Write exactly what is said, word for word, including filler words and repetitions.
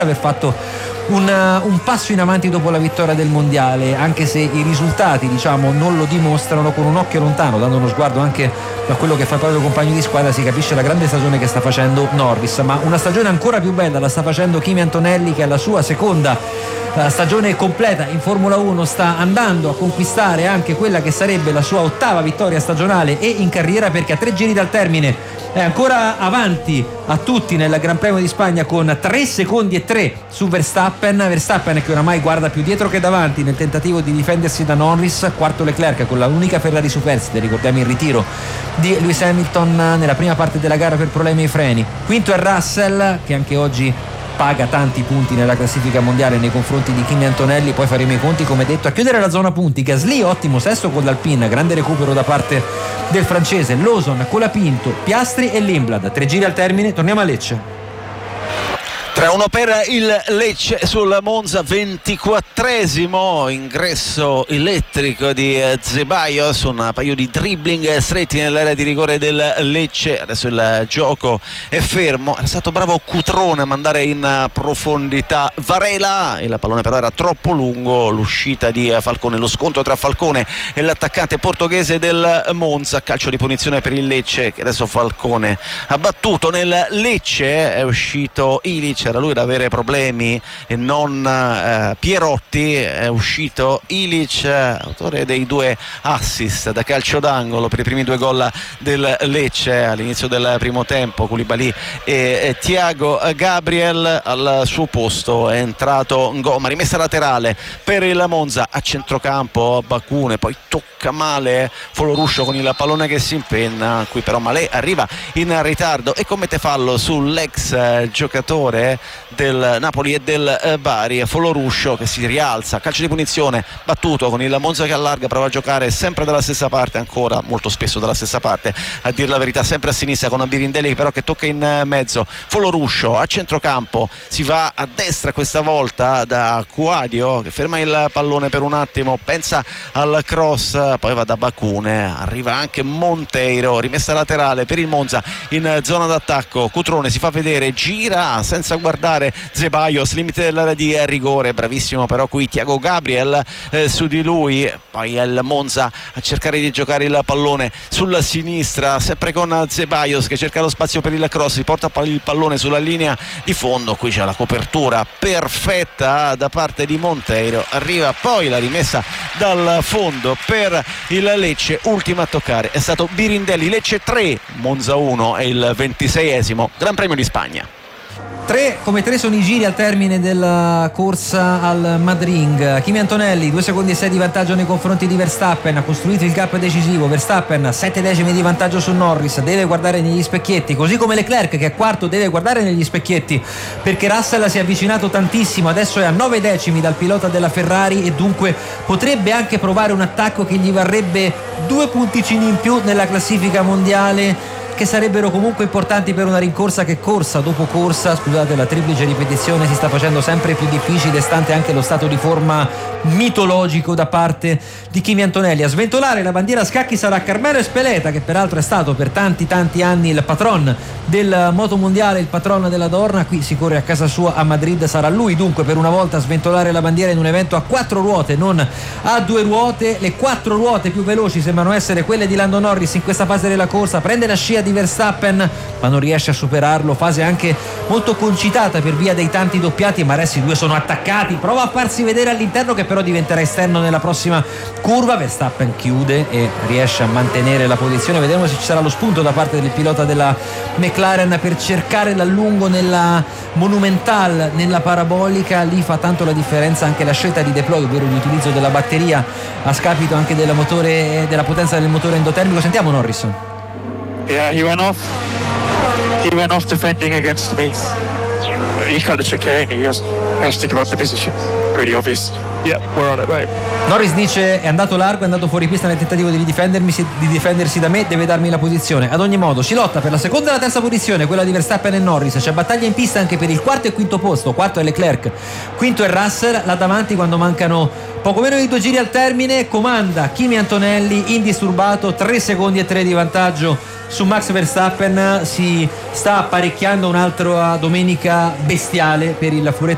aver fatto un, un passo in avanti dopo la vittoria del mondiale, anche se i risultati diciamo non lo dimostrano. Con un occhio lontano, dando uno sguardo anche a quello che fa il proprio compagno di squadra, si capisce la grande stagione che sta facendo Norris, ma una stagione ancora più bella la sta facendo Kimi Antonelli, che è la sua seconda uh, stagione completa in Formula uno, sta andando a conquistare anche quella che sarebbe la sua ottava vittoria stagionale e in carriera, perché a tre giri dal termine è ancora avanti a tutti nel Gran Premio di Spagna con tre secondi e tre su Verstappen. Verstappen che oramai guarda più dietro che davanti nel tentativo di difendersi da Norris. Quarto Leclerc con la unica Ferrari superstite, ricordiamo il ritiro di Lewis Hamilton nella prima parte della gara per problemi ai freni. Quinto è Russell, che anche oggi paga tanti punti nella classifica mondiale nei confronti di Kimi Antonelli. Poi faremo i conti, come detto, a chiudere la zona punti. Gasly ottimo sesto con l'Alpine, grande recupero da parte del francese. Lawson, Colapinto, Piastri e Lindblad. Tre giri al termine, torniamo a Lecce. tre a uno per il Lecce sul Monza, ventiquattresimo ingresso elettrico di Ceballos, un paio di dribbling stretti nell'area di rigore del Lecce. Adesso il gioco è fermo, era stato bravo Cutrone a mandare in profondità Varela, il pallone però era troppo lungo. L'uscita di Falcone, lo scontro tra Falcone e l'attaccante portoghese del Monza. Calcio di punizione per il Lecce, che adesso Falcone ha battuto. Nel Lecce è uscito Ilic, era lui ad avere problemi e non eh, Pierotti. È uscito Ilic, autore dei due assist da calcio d'angolo per i primi due gol del Lecce all'inizio del primo tempo. Koulibaly e, e Thiago Gabriel. Al suo posto è entrato Ngoma, rimessa laterale per il Monza a centrocampo. Bacune, poi tocca male Foloruscio con il pallone che si impenna, qui però Malé arriva in ritardo e commette fallo sull'ex eh, giocatore del Napoli e del Bari. Foloruscio che si rialza, calcio di punizione battuto con il Monza che allarga, prova a giocare sempre dalla stessa parte, ancora molto spesso dalla stessa parte a dir la verità, sempre a sinistra con Birindelli però che tocca in mezzo. Foloruscio a centrocampo, si va a destra questa volta da Cuadio che ferma il pallone per un attimo, pensa al cross, poi va da Bacune, arriva anche Monteiro, rimessa laterale per il Monza in zona d'attacco. Cutrone si fa vedere, gira senza guardare Ceballos, limite dell'area di rigore, bravissimo però qui Thiago Gabriel eh, su di lui. Poi il Monza a cercare di giocare il pallone sulla sinistra, sempre con Ceballos che cerca lo spazio per il cross, si porta il pallone sulla linea di fondo. Qui c'è la copertura perfetta da parte di Monteiro, arriva poi la rimessa dal fondo per il Lecce. Ultima a toccare è stato Birindelli. Lecce tre, Monza uno, è il ventiseiesimo Gran Premio di Spagna. Tre come tre sono i giri al termine della corsa al Madrid. Kimi Antonelli due secondi e sei di vantaggio nei confronti di Verstappen, ha costruito il gap decisivo. Verstappen sette decimi di vantaggio su Norris, deve guardare negli specchietti, così come Leclerc che è quarto deve guardare negli specchietti perché Russell si è avvicinato tantissimo, adesso è a nove decimi dal pilota della Ferrari e dunque potrebbe anche provare un attacco che gli varrebbe due punticini in più nella classifica mondiale, che sarebbero comunque importanti per una rincorsa che corsa dopo corsa, scusate la triplice ripetizione, si sta facendo sempre più difficile, stante anche lo stato di forma mitologico da parte di Kimi Antonelli. A sventolare la bandiera a scacchi sarà Carmelo Espeleta, che peraltro è stato per tanti tanti anni il patron del motomondiale, il patron della Dorna. Qui si corre a casa sua a Madrid, sarà lui dunque per una volta a sventolare la bandiera in un evento a quattro ruote, non a due ruote. Le quattro ruote più veloci sembrano essere quelle di Lando Norris in questa fase della corsa, prende la scia di Verstappen ma non riesce a superarlo, fase anche molto concitata per via dei tanti doppiati, ma adesso i due sono attaccati, prova a farsi vedere all'interno che però diventerà esterno nella prossima curva. Verstappen chiude e riesce a mantenere la posizione, vedremo se ci sarà lo spunto da parte del pilota della McLaren per cercare l'allungo nella Monumental, nella parabolica. Lì fa tanto la differenza anche la scelta di deploy, ovvero l'utilizzo della batteria a scapito anche della motore, della potenza del motore endotermico. Sentiamo Norris. Yeah, he went off. He went off defending against me. He cut the chicane. He has, has to give up the position. Pretty obvious. Yeah, we're on it, right. Norris dice è andato largo, è andato fuori pista nel tentativo di difendermi, di difendersi da me, deve darmi la posizione. Ad ogni modo si lotta per la seconda e la terza posizione, quella di Verstappen e Norris. C'è battaglia in pista anche per il quarto e quinto posto. Quarto è Leclerc, quinto è Russell. Là davanti, quando mancano poco meno di due giri al termine, comanda Kimi Antonelli indisturbato, tre secondi e tre di vantaggio su Max Verstappen. Si sta apparecchiando un'altra domenica bestiale per il furetto